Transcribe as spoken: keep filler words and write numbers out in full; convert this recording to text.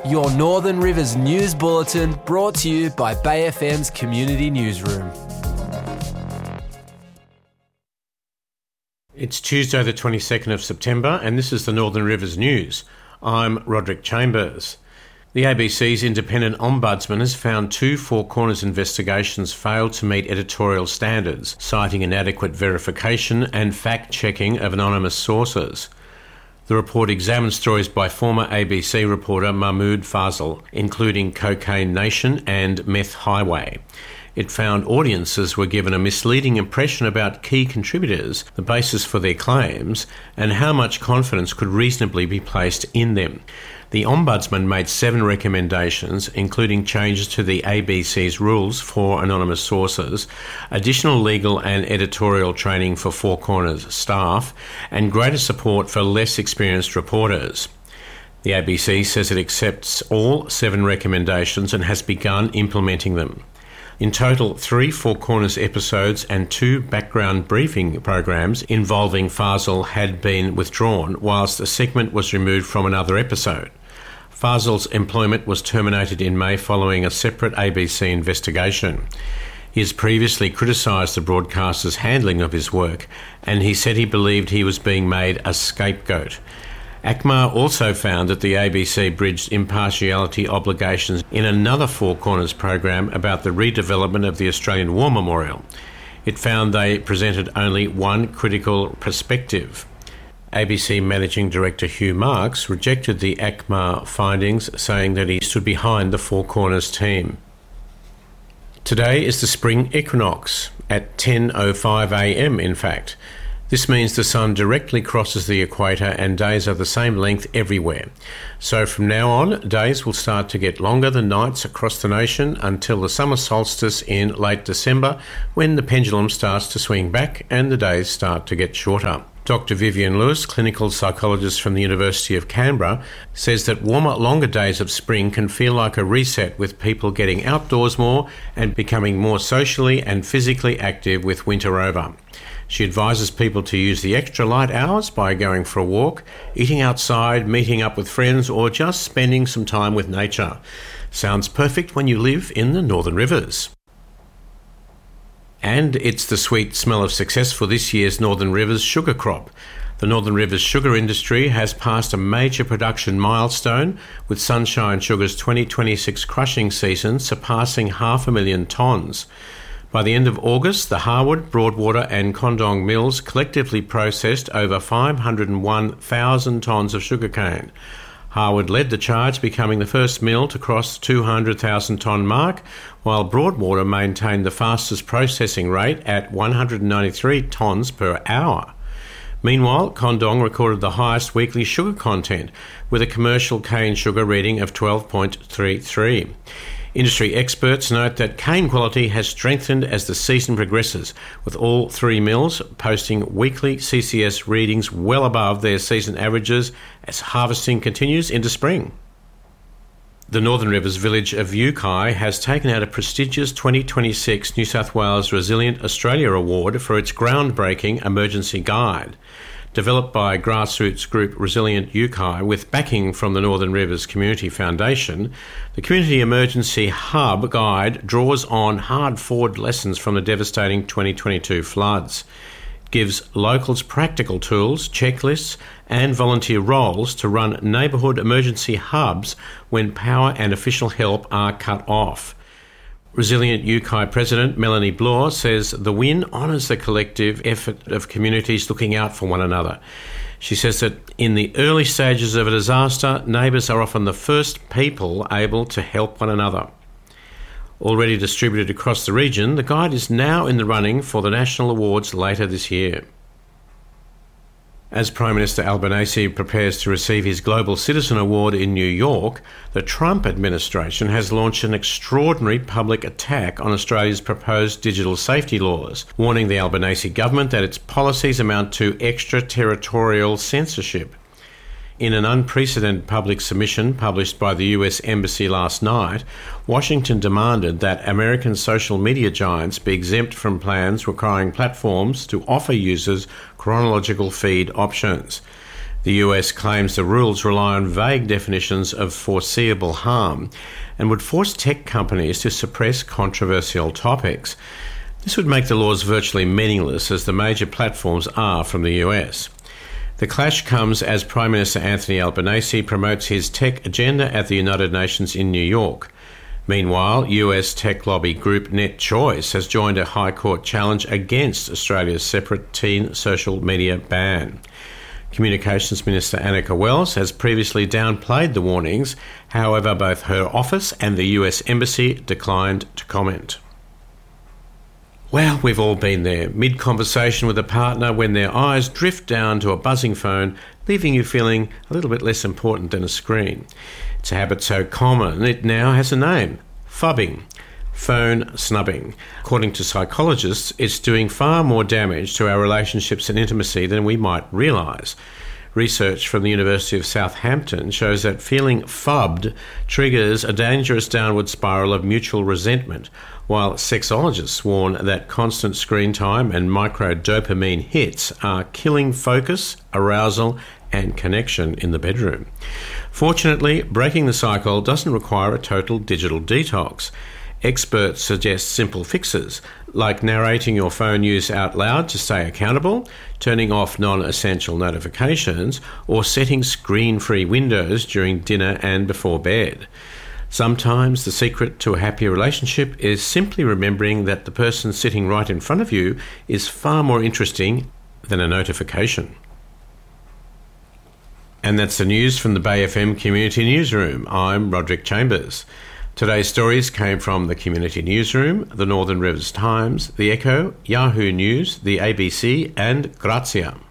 Your Northern Rivers News Bulletin, brought to you by Bay F M's Community Newsroom. It's Tuesday the twenty-second of September and this is the Northern Rivers News. I'm Roderick Chambers. The A B C's independent ombudsman has found two Four Corners investigations failed to meet editorial standards, citing inadequate verification and fact-checking of anonymous sources. The report examined stories by former A B C reporter Mahmoud Fazal, including Cocaine Nation and Meth Highway. It found audiences were given a misleading impression about key contributors, the basis for their claims, and how much confidence could reasonably be placed in them. The Ombudsman made seven recommendations, including changes to the A B C's rules for anonymous sources, additional legal and editorial training for Four Corners staff, and greater support for less experienced reporters. The A B C says it accepts all seven recommendations and has begun implementing them. In total, three Four Corners episodes and two background briefing programs involving Fazal had been withdrawn, whilst a segment was removed from another episode. Fazal's employment was terminated in May following a separate A B C investigation. He has previously criticised the broadcaster's handling of his work, and he said he believed he was being made a scapegoat. A C M A also found that the A B C bridged impartiality obligations in another Four Corners program about the redevelopment of the Australian War Memorial. It found they presented only one critical perspective. A B C Managing Director Hugh Marks rejected the A C M A findings, saying that he stood behind the Four Corners team. Today is the spring equinox, at ten oh five a m in fact. This means the sun directly crosses the equator and days are the same length everywhere. So from now on, days will start to get longer than nights across the nation until the summer solstice in late December, when the pendulum starts to swing back and the days start to get shorter. Doctor Vivian Lewis, clinical psychologist from the University of Canberra, says that warmer, longer days of spring can feel like a reset, with people getting outdoors more and becoming more socially and physically active with winter over. She advises people to use the extra light hours by going for a walk, eating outside, meeting up with friends, or just spending some time with nature. Sounds perfect when you live in the Northern Rivers. And it's the sweet smell of success for this year's Northern Rivers sugar crop. The Northern Rivers sugar industry has passed a major production milestone, with Sunshine Sugar's twenty twenty-six crushing season surpassing half a million tonnes. By the end of August, the Harwood, Broadwater and Condong mills collectively processed over five hundred one thousand tonnes of sugarcane. Harwood led the charge, becoming the first mill to cross the two hundred thousand tonne mark, while Broadwater maintained the fastest processing rate at one hundred ninety-three tonnes per hour. Meanwhile, Condong recorded the highest weekly sugar content, with a commercial cane sugar reading of twelve point three three. Industry experts note that cane quality has strengthened as the season progresses, with all three mills posting weekly C C S readings well above their season averages as harvesting continues into spring. The Northern Rivers village of Yukai has taken out a prestigious twenty twenty-six New South Wales Resilient Australia Award for its groundbreaking emergency guide. Developed by grassroots group Resilient Yukai with backing from the Northern Rivers Community Foundation, the Community Emergency Hub Guide draws on hard-fought lessons from the devastating twenty twenty-two floods. It gives locals practical tools, checklists and volunteer roles to run neighbourhood emergency hubs when power and official help are cut off. Resilient Yukai President Melanie Bloor says the win honours the collective effort of communities looking out for one another. She says that in the early stages of a disaster, neighbours are often the first people able to help one another. Already distributed across the region, the guide is now in the running for the national awards later this year. As Prime Minister Albanese prepares to receive his Global Citizen Award in New York, the Trump administration has launched an extraordinary public attack on Australia's proposed digital safety laws, warning the Albanese government that its policies amount to extraterritorial censorship. In an unprecedented public submission published by the U S Embassy last night, Washington demanded that American social media giants be exempt from plans requiring platforms to offer users chronological feed options. The U S claims the rules rely on vague definitions of foreseeable harm and would force tech companies to suppress controversial topics. This would make the laws virtually meaningless, as the major platforms are from the U S. The clash comes as Prime Minister Anthony Albanese promotes his tech agenda at the United Nations in New York. Meanwhile, U S tech lobby group NetChoice has joined a High Court challenge against Australia's separate teen social media ban. Communications Minister Annika Wells has previously downplayed the warnings. However, both her office and the U S Embassy declined to comment. Well, we've all been there, mid-conversation with a partner when their eyes drift down to a buzzing phone, leaving you feeling a little bit less important than a screen. It's a habit so common it now has a name: phubbing, phone snubbing. According to psychologists, it's doing far more damage to our relationships and intimacy than we might realise. Research from the University of Southampton shows that feeling phubbed triggers a dangerous downward spiral of mutual resentment, while sexologists warn that constant screen time and micro-dopamine hits are killing focus, arousal and connection in the bedroom. Fortunately, breaking the cycle doesn't require a total digital detox. Experts suggest simple fixes, like narrating your phone use out loud to stay accountable, turning off non-essential notifications, or setting screen-free windows during dinner and before bed. Sometimes the secret to a happier relationship is simply remembering that the person sitting right in front of you is far more interesting than a notification. And that's the news from the Bay F M Community Newsroom. I'm Roderick Chambers. Today's stories came from the Community Newsroom, the Northern Rivers Times, The Echo, Yahoo News, the A B C and Grazia.